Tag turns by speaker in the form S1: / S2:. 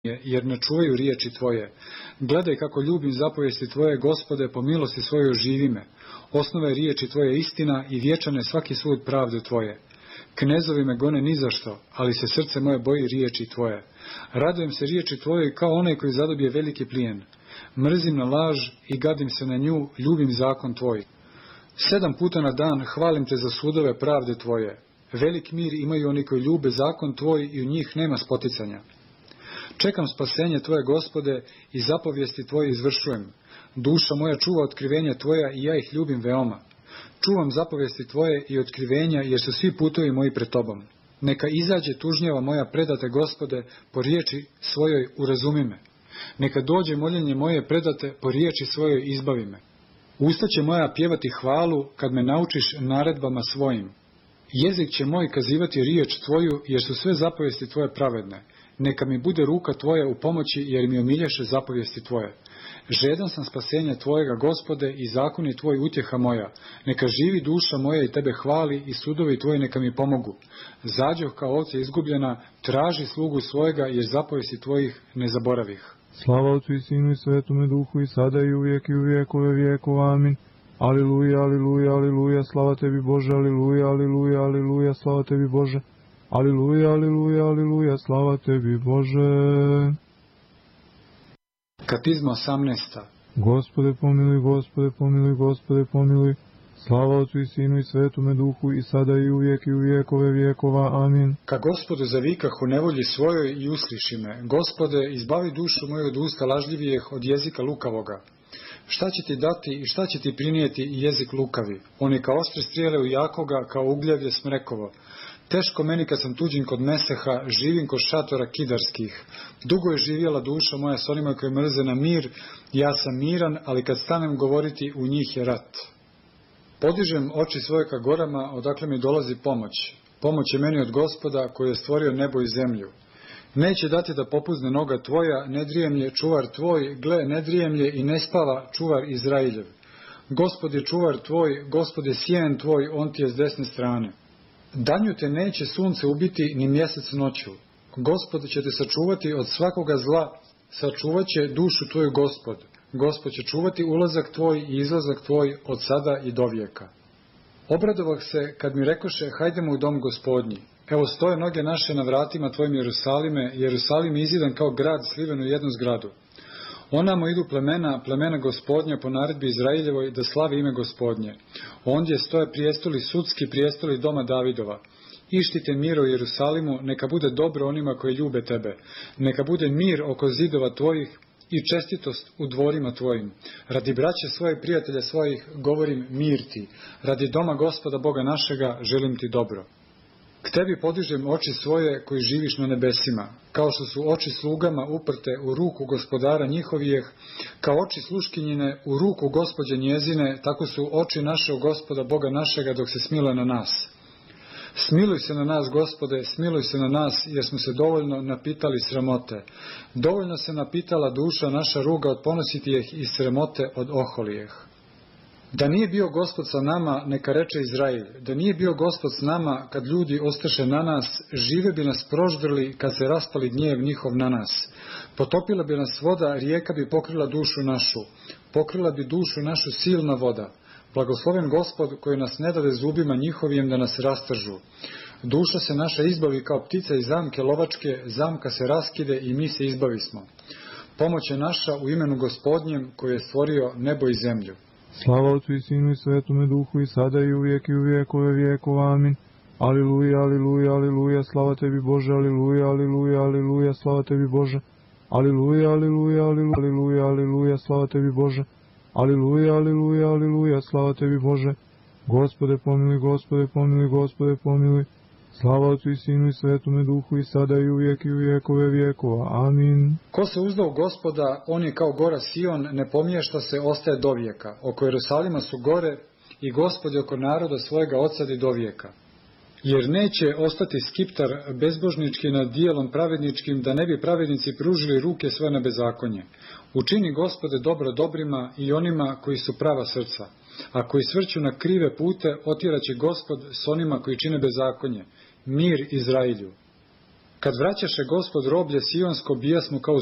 S1: jer ne čuvaju riječi Tvoje. Gledaj kako ljubim zapovijesti Tvoje, Gospode, po milosti svojoj oživi me. Osnove riječi Tvoje istina i vječane svaki sud pravde Tvoje. Knezovi me gone nizašto, ali se srce moje boji riječi Tvoje. Radujem se riječi Tvoje kao onaj koji zadobije veliki plijen. Mrzim na laž i gadim se na nju, ljubim zakon Tvoj. 7 puta na dan hvalim Te za sudove pravde Tvoje. Velik mir imaju oni koji ljube zakon Tvoj i u njih nema spoticanja. Čekam spasenje Tvoje, Gospode, i zapovijesti Tvoje izvršujem. Duša moja čuva otkrivenja Tvoja i ja ih ljubim veoma. Čuvam zapovijesti Tvoje i otkrivenja, jer su svi putovi moji pred Tobom. Neka izađe tužnjava moja predate, Gospode, po riječi svojoj urazumi me. Neka dođe moljenje moje predate, po riječi svojoj izbavi me. Usta će moja pjevati hvalu, kad me naučiš naredbama svojim. Jezik će moj kazivati riječ Tvoju, jer su sve zapovijesti Tvoje pravedne. Neka mi bude ruka Tvoja u pomoći, jer mi omilješe zapovijesti Tvoje. Žedan sam spasenja Tvojega, Gospode, i zakon je Tvoj utjeha moja. Neka živi duša moja i Tebe hvali, i sudovi Tvoji neka mi pomogu. Zađoh kao ovce izgubljena, traži slugu svojega, jer zapovijesti Tvojih ne zaboravih.
S2: Slava Otcu i Sinu i Svetome Duhu, i sada i uvijek i u vijekove vijekova. Amin. Aliluja, aliluja, aliluja, slava Tebi Bože, aliluja, aliluja, aliluja, slava Tebi Bože. Aliluja, aliluja, aliluja, slava Tebi Bože.
S1: Katizma 18.
S2: Gospode pomiluj, Gospode pomiluj, Gospode pomiluj. Slava Otcu i Sinu i Svetome Duhu, i sada i uvijek i u vijekove vijekova. Amin.
S1: Ka Gospodu zavikah u nevolji svojoj i usliši me. Gospode, izbavi dušu moju od usta lažljivijeh, od jezika lukavoga. Šta će ti dati i šta će ti prinijeti jezik lukavi? On je kao ostre strijele u jakoga, kao ugljavlje smrekovo. Teško meni kad sam tuđin kod Meseha, živim kod šatora kidarskih. Dugo je živjela duša moja s onima koji mrze na mir, ja sam miran, ali kad stanem govoriti, u njih je rat. Podižem oči svoje ka gorama, odakle mi dolazi pomoć. Pomoć je meni od Gospoda, koji je stvorio nebo i zemlju. Neće dati da popuzne noga Tvoja, ne drijemlje čuvar Tvoj, gle, ne drijemlje i ne spava čuvar Izrailjev. Gospod je čuvar Tvoj, Gospod je sjen Tvoj, on ti je s desne strane. Danju te neće sunce ubiti, ni mjesec noću. Gospod će te sačuvati od svakoga zla, sačuvat će dušu Tvoju Gospod. Gospod će čuvati ulazak Tvoj i izlazak Tvoj od sada i do vijeka. Obradovah se kad mi rekoše, hajdemo u dom Gospodnji. Evo stoje noge naše na vratima Tvojim Jerusalime, Jerusalim je izidan kao grad sliven u jednu zgradu. Onamo idu plemena Gospodnja po naredbi Izraeljevoj, da slavi ime Gospodnje. Ondje stoje prijestoli, sudski prijestoli doma Davidova. Ištite mir u Jerusalimu, neka bude dobro onima koji ljube Tebe. Neka bude mir oko zidova Tvojih i čestitost u dvorima Tvojim. Radi braće svoje i prijatelja svojih govorim mir Ti. Radi doma Gospoda Boga našega želim Ti dobro. K Tebi podižem oči svoje koji živiš na nebesima, kao što su oči slugama uprte u ruku gospodara njihovijeh, kao oči sluškinjine u ruku Gospođe njezine, tako su oči našeg Gospoda Boga našega dok se smiluje na nas. Smiluj se na nas, Gospode, smiluj se na nas, jer smo se dovoljno napitali sramote. Dovoljno se napitala duša naša ruga od ponositijeh i sramote od oholijeh. Da nije bio Gospod sa nama, neka reče Izrail, da nije bio Gospod s nama, kad ljudi ostaše na nas, žive bi nas proždrli kad se raspali gnjev njihov na nas. Potopila bi nas voda, rijeka bi pokrila dušu našu, pokrila bi dušu našu silna voda. Blagosloven Gospod koji nas ne dade zubima njihovijem da nas rastržu. Duša se naša izbavi kao ptica iz zamke lovačke, zamka se raskide i mi se izbavismo. Pomoć je naša u imenu Gospodnjem koji je stvorio nebo i zemlju.
S2: Slava Otcu i Sinu i Svetome Duhu, i sada i uvijek i u vijekove vijekova. Amin. Aliluja, aliluja, aliluja, slava Tebi Bože, aliluja, aliluja, aliluja, slava Tebi Bože. Aliluja, aliluja, aliluja, aliluja, slava Tebi Bože. Aliluja, aliluja, aliluja, slava Tebi Bože. Gospode pomiluj, Gospode pomiluj, Gospode pomiluj. Slava Otcu i Sinu i Svetome Duhu, i sada i uvijek i u vijekove vijekova. Amin.
S1: Ko se uzda u Gospoda, on je kao gora Sion, ne pomiješta se, ostaje do vijeka. Oko Jerusalima su gore i Gospod je oko naroda svojega odsadi do vijeka. Jer neće ostati skiptar bezbožnički nad dijelom pravedničkim, da ne bi pravednici pružili ruke svoje na bezakonje. Učini, Gospode, dobro dobrima i onima koji su prava srca. A koji svrću na krive pute, otjeraće Gospod s onima koji čine bezakonje. Mir Izrailju. Kad vraćaše Gospod roblje sionsko, bijasmo kao